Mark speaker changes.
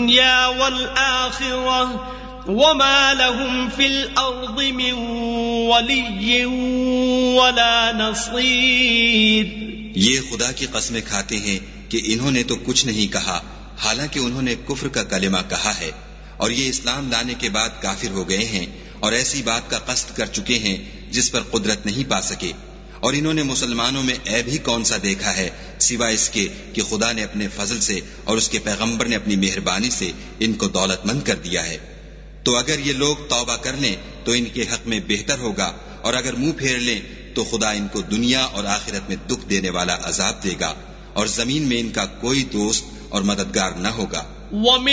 Speaker 1: दुनिया वल आखिरह वमा लहुम फिल अर्दि मिन वलिय्यिन वला नसीर।
Speaker 2: ये खुदा की कसमें खाते हैं कि इन्होंने तो कुछ नहीं कहा, हालांकि उन्होंने कुफ्र का कलिमा कहा है, और ये इस्लाम लाने के बाद काफिर हो गए हैं और ऐसी बात का कस्द कर चुके हैं जिस पर कुदरत नहीं पा सके। और इन्होंने मुसलमानों में ऐब ही कौन सा देखा है सिवा इसके कि खुदा ने अपने फजल से और उसके पैगंबर ने अपनी मेहरबानी से इनको दौलतमंद कर दिया है। तो अगर ये लोग तौबा कर लें तो इनके हक में बेहतर होगा, और अगर मुंह फेर लें तो खुदा इनको दुनिया और आखिरत में दुख देने वाला अजाब देगा, और जमीन में इनका कोई दोस्त और मददगार न होगा।